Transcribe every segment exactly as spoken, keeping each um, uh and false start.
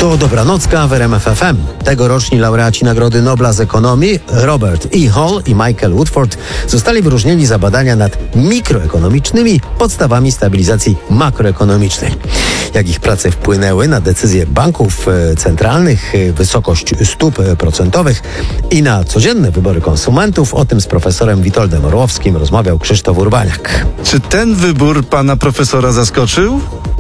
To Dobranocka w R M F F M. Tegoroczni laureaci Nagrody Nobla z Ekonomii Robert E. Hall i Michael Woodford zostali wyróżnieni za badania nad mikroekonomicznymi podstawami stabilizacji makroekonomicznej. Jak ich prace wpłynęły na decyzje banków centralnych, wysokość stóp procentowych i na codzienne wybory konsumentów, o tym z profesorem Witoldem Orłowskim rozmawiał Krzysztof Urbaniak. Czy ten wybór pana profesora zaskoczył?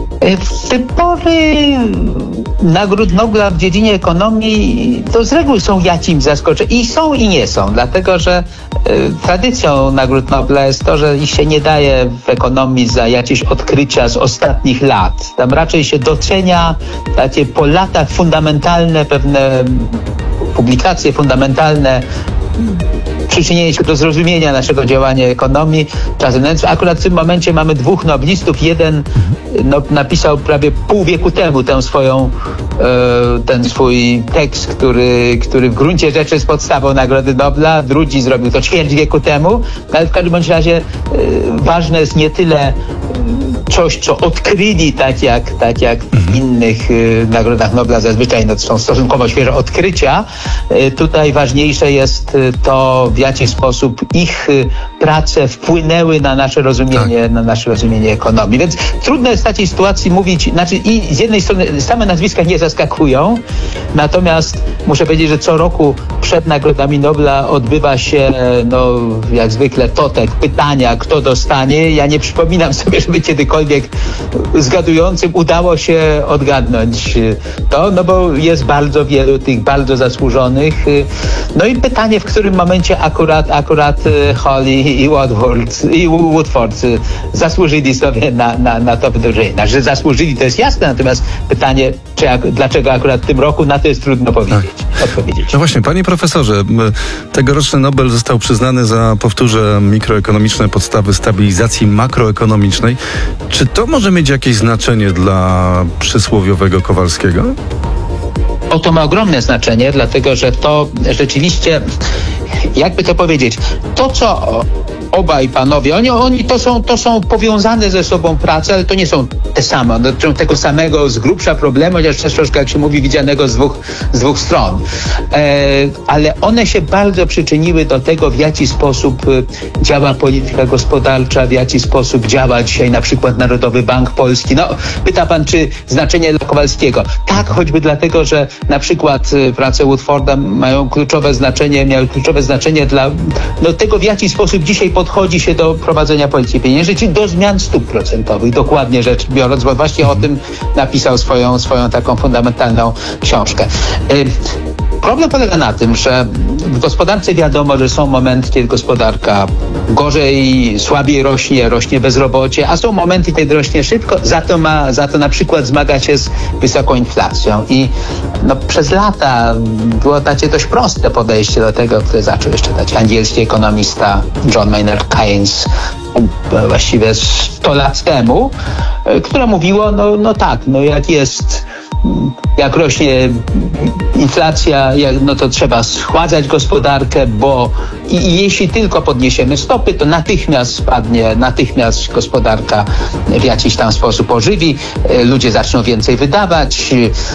Wybory nagród Nobla w dziedzinie ekonomii to z reguły są jakimś zaskoczeniem. I są i nie są, dlatego że y, tradycją nagród Nobla jest to, że ich się nie daje w ekonomii za jakieś odkrycia z ostatnich lat. Tam raczej się docenia takie po latach fundamentalne pewne publikacje, fundamentalne przyczynienie się do zrozumienia naszego działania ekonomii. Czasem akurat w tym momencie mamy dwóch noblistów. Jeden no, napisał prawie pół wieku temu tę swoją, e, ten swój tekst, który, który w gruncie rzeczy jest podstawą Nagrody Nobla. Drugi zrobił to ćwierć wieku temu. Ale w każdym bądź razie e, ważne jest nie tyle coś, co odkryli, tak jak, tak jak w innych y, nagrodach Nobla zazwyczaj no, są stosunkowo świeże odkrycia. Y, tutaj ważniejsze jest y, to, w jaki sposób ich y, prace wpłynęły na nasze rozumienie, tak. na nasze rozumienie ekonomii. Więc trudno jest w takiej sytuacji mówić, znaczy i z jednej strony same nazwiska nie zaskakują, natomiast muszę powiedzieć, że co roku przed nagrodami Nobla odbywa się, no jak zwykle totek, pytania, kto dostanie. Ja nie przypominam sobie, żeby kiedykolwiek zgadującym udało się odgadnąć to, no bo jest bardzo wielu tych bardzo zasłużonych. No i pytanie, w którym momencie akurat, akurat Hall i Woodford, i Woodford zasłużyli sobie na, na, na to wydarzenie. Znaczy, że zasłużyli, to jest jasne, natomiast pytanie, czy jak, dlaczego akurat w tym roku, na to jest trudno powiedzieć, tak. odpowiedzieć. No właśnie, panie profesorze, tegoroczny Nobel został przyznany za, powtórzę, mikroekonomiczne podstawy stabilizacji makroekonomicznej. Czy to może mieć jakieś znaczenie dla przysłowiowego Kowalskiego? O, to ma ogromne znaczenie, dlatego że to rzeczywiście, jakby to powiedzieć, to co obaj panowie, oni, oni to, są, to są powiązane ze sobą prace, ale to nie są te same, dotyczą tego samego z grubsza problemu, chociaż też troszkę, jak się mówi, widzianego z dwóch, z dwóch stron. E, ale one się bardzo przyczyniły do tego, w jaki sposób działa polityka gospodarcza, w jaki sposób działa dzisiaj na przykład Narodowy Bank Polski. No, pyta pan, czy znaczenie dla Kowalskiego? Tak, choćby dlatego, że na przykład prace Woodforda mają kluczowe znaczenie, miały kluczowe znaczenie dla no, tego, w jaki sposób dzisiaj podchodzi się do prowadzenia polityki pieniężnej, czyli do zmian stóp procentowych, dokładnie rzecz biorąc, bo właśnie o tym napisał swoją, swoją taką fundamentalną książkę. Problem polega na tym, że w gospodarce wiadomo, że są momenty, kiedy gospodarka gorzej, słabiej rośnie, rośnie bezrobocie, a są momenty, kiedy rośnie szybko, za to ma, za to na przykład zmaga się z wysoką inflacją. I no, przez lata było takie dość proste podejście do tego, które zaczął jeszcze taki angielski ekonomista John Maynard Keynes właściwie sto lat temu, które mówiło, no, no tak, no jak jest jak rośnie inflacja, no to trzeba schładzać gospodarkę, bo i, i jeśli tylko podniesiemy stopy, to natychmiast spadnie, natychmiast gospodarka w jakiś tam sposób ożywi, ludzie zaczną więcej wydawać,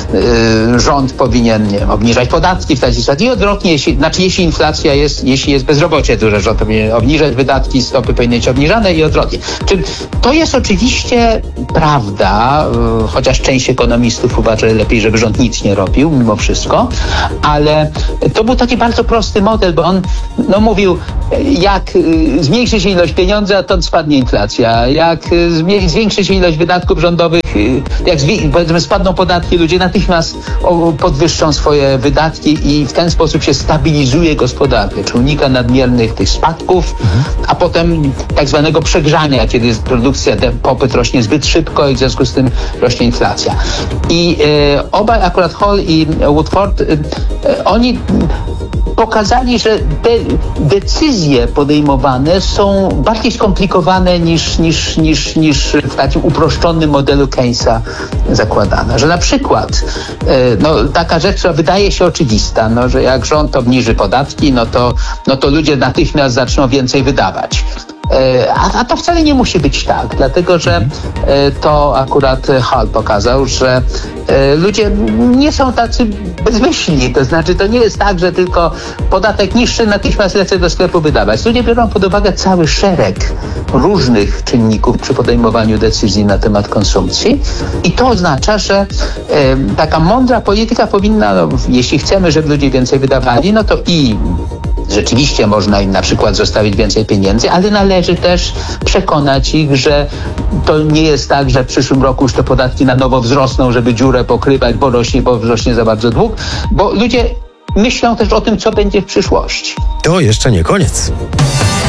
rząd powinien, nie wiem, obniżać podatki w taki sposób i odwrotnie, jeśli, znaczy jeśli inflacja jest, jeśli jest bezrobocie duże, rząd powinien obniżać wydatki, stopy powinny być obniżane i odwrotnie. Czyli to jest oczywiście prawda, chociaż część ekonomistów uważa, że lepiej, żeby rząd nic nie robił, mimo wszystko, ale to był taki bardzo prosty model, bo on no, mówił, jak y, zmniejszy się ilość pieniądza, to spadnie inflacja. Jak y, zwiększy się ilość wydatków rządowych, y, jak zwi- powiedzmy spadną podatki, ludzie natychmiast o, podwyższą swoje wydatki i w ten sposób się stabilizuje gospodarkę, czy unika nadmiernych tych spadków, mhm. a potem tak zwanego przegrzania, kiedy produkcja, popyt rośnie zbyt szybko i w związku z tym rośnie inflacja. I y, obaj, akurat Hall i Woodford, y, y, oni pokazali, że te decyzje podejmowane są bardziej skomplikowane niż, niż, niż, niż w takim uproszczonym modelu Keynesa zakładane. Że na przykład no, taka rzecz, która wydaje się oczywista, no, że jak rząd obniży podatki, no to, no to ludzie natychmiast zaczną więcej wydawać. E, a, a to wcale nie musi być tak, dlatego że e, to akurat Hall pokazał, że e, ludzie nie są tacy bezmyślni, to znaczy to nie jest tak, że tylko podatek niższy natychmiast lecę do sklepu wydawać. Ludzie biorą pod uwagę cały szereg różnych czynników przy podejmowaniu decyzji na temat konsumpcji i to oznacza, że e, taka mądra polityka powinna, no, jeśli chcemy, żeby ludzie więcej wydawali, no to i rzeczywiście można im na przykład zostawić więcej pieniędzy, ale należy też przekonać ich, że to nie jest tak, że w przyszłym roku już te podatki na nowo wzrosną, żeby dziurę pokrywać, bo rośnie, bo wzrośnie za bardzo dług, bo ludzie myślą też o tym, co będzie w przyszłości. To jeszcze nie koniec.